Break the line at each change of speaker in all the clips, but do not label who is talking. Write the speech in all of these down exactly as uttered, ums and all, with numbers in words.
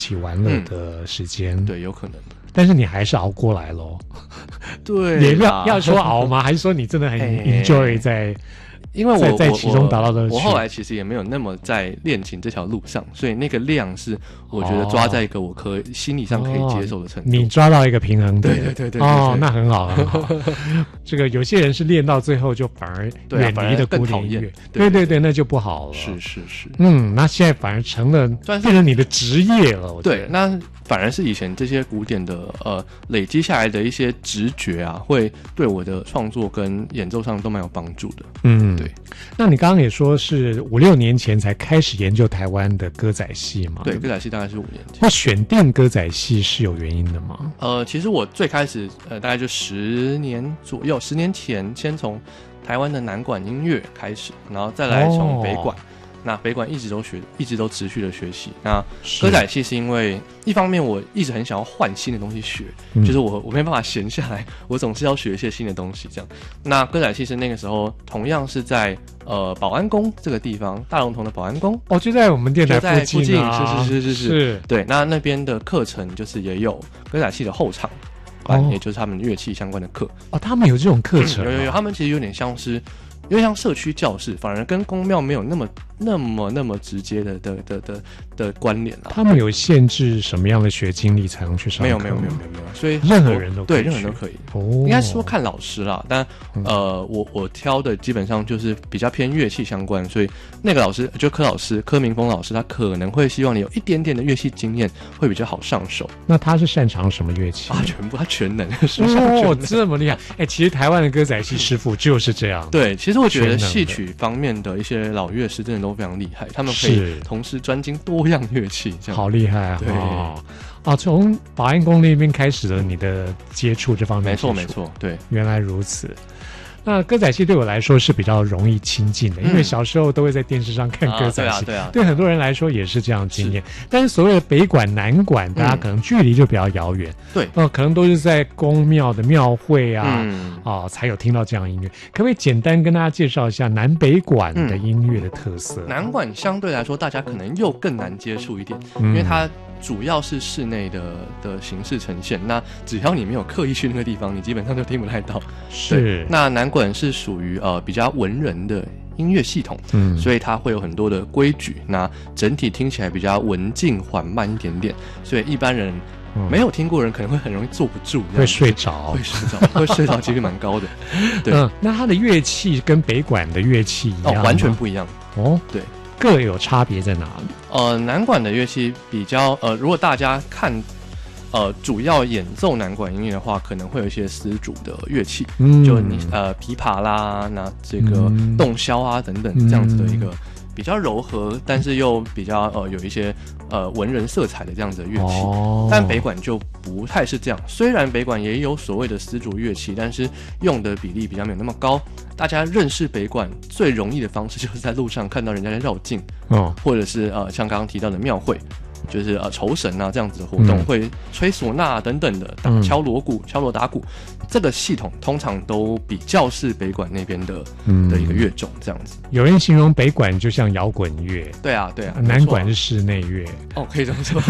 起玩乐的时间、
嗯、对，有可能。
但是你还是熬过来咯。
对，
也要要说熬吗？还是说你真的很 enjoy 在？
因为我
在在其中达到乐趣。
我后来其实也没有那么在练琴这条路上，所以那个量是我觉得抓在一个我可以、哦、心理上可以接受的程度。
你抓到一个平衡点，
对对对对
哦，那很好很好。这个有些人是练到最后就反而远离的古典音乐，对对 对, 对，那就不好了。
是是是，
嗯，那现在反而成了变成你的职业了。我觉得
对，那反而是以前这些古典的呃累积下来的一些直觉啊，会对我的创作跟演奏上都蛮有帮助的。
嗯，
对。
那你刚刚也说是五六年前才开始研究台湾的歌仔戏嘛？
对，歌仔戏大概是五年前。
那选定歌仔戏是有原因的吗？
呃，其实我最开始呃大概就十年左右，十年前先从台湾的南管音乐开始，然后再来从北管。哦，那北管一直都学，一直都持续的学习。那歌仔戏是因为一方面我一直很想要换新的东西学，嗯、就是我我没办法闲下来，我总是要学一些新的东西这样。那歌仔戏是那个时候同样是在呃保安宫这个地方，大龙峒的保安宫
哦，就在我们电台附近
啊，是是是是是
是，
对。那那边的课程就是也有歌仔戏的后场班，哦、也就是他们乐器相关的课
哦，他们有这种课程、啊
嗯，有有有，他们其实有点像是。因为像社区教室，反而跟公庙没有那么、那么、那么直接的的的的的关联啊。
他们有限制什么样的学经历才能去上课？
没有，没有，没有，没有，没有。所以
任何人都可以
对，任何人都可以。
哦，
应该是说看老师啦，但呃，我我挑的基本上就是比较偏乐器相关，所以那个老师就柯老师柯明峰老师，他可能会希望你有一点点的乐器经验，会比较好上手。
那他是擅长什么乐器
啊？全部，他全能。
哦，这么厉害！哎、欸，其实台湾的歌仔戏师傅就是这样。
对，其实我觉得戏曲方面的一些老乐师真的都非常厉害，他们可以同时专精多样乐器，这样
好厉害啊！
对
哦，哦，从保安宫那边开始了你的接触这方面，
没错没错，对，
原来如此。那歌仔戏对我来说是比较容易亲近的，因为小时候都会在电视上看歌仔戏，
嗯、对啊对啊，
对很多人来说也是这样经验。但是所谓的北管、南管，大家可能距离就比较遥远，
对、
嗯，呃，可能都是在宫庙的庙会啊，啊、
嗯
呃，才有听到这样的音乐。可不可以简单跟大家介绍一下南北管的音乐的特色？
嗯、南管相对来说，大家可能又更难接触一点，嗯、因为它主要是室内的的形式呈现，那只要你没有刻意去那个地方，你基本上就听不太到。
是，
那南管是属于呃比较文人的音乐系统，
嗯，
所以它会有很多的规矩，那整体听起来比较文静缓慢一点点，所以一般人没有听过人可能会很容易坐不住，
会睡着，
会睡着，会睡着几率蛮高的。对、
嗯，那它的乐器跟北管的乐器一样吗？
哦，完全不一样
哦，
对。
各有差别在哪里？
呃，南管的乐器比较呃，如果大家看呃主要演奏南管音乐的话，可能会有一些丝竹的乐器，嗯，就你呃琵琶啦，那这个洞箫啊等等这样子的一个比较柔和，但是又比较呃有一些呃文人色彩的这样子的乐器。哦，但北管就不太是这样，虽然北管也有所谓的丝竹乐器，但是用的比例比较没有那么高。大家认识北管最容易的方式就是在路上看到人家在绕境，哦，或者是呃像刚刚提到的庙会，就是呃酬神啊这样子的活动，嗯、会吹唢呐、啊、等等的，打敲锣鼓、敲锣打鼓，这个系统通常都比较是北管那边的、嗯、的一个乐种这样子。
有人形容北管就像摇滚乐，
对啊对啊，
南管是室内乐，
哦，可以这么说，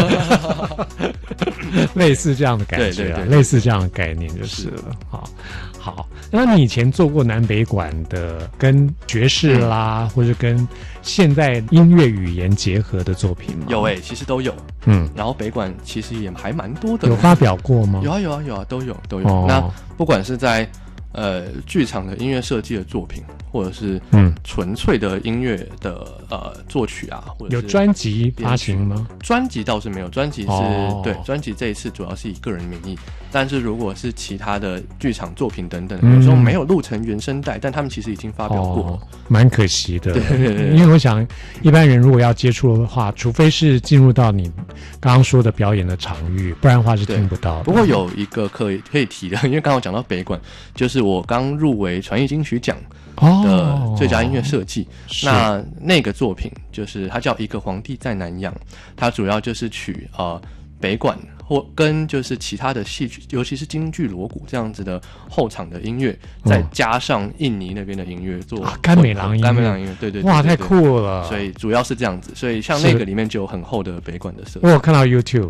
类似这样的感觉、啊，
对对对，
类似这样的概念就是了。好，好，那你以前做过南北管的跟爵士啦，嗯、或者跟现代音乐语言结合的作品吗？
有诶、欸，其实都有。嗯，然后北管其实也还蛮多的。
有发表过吗？
有啊有啊有啊，都有都有。哦、那不管是在呃剧场的音乐设计的作品，或者是嗯纯粹的音乐的呃作曲啊，或者是
有专辑发行吗？
专辑倒是没有，专辑是、哦、对专辑这一次主要是以个人名义。但是如果是其他的剧场作品等等，嗯、有时候没有录成原声带，但他们其实已经发表过，
蛮、哦、可惜的。
对对对，
因为我想一般人如果要接触的话，除非是进入到你刚刚说的表演的场域，不然的话是听不到的。
不过有一个可以可以提的，因为刚刚讲到北管，就是我刚入围传艺金曲奖的最佳音乐设计，哦、那那个作品就是它叫《一个皇帝在南洋》，它主要就是取呃北管。 或跟就是其他的戏剧，尤其是京剧、锣鼓这样子的后场的音乐，再加上印尼那边的音乐做
甘美郎音乐，
甘美郎音乐，对 对, 对, 对, 对, 对，
哇，太酷了！
所以主要是这样子，所以像那个里面就有很厚的北管的色彩。
我有看到 YouTube。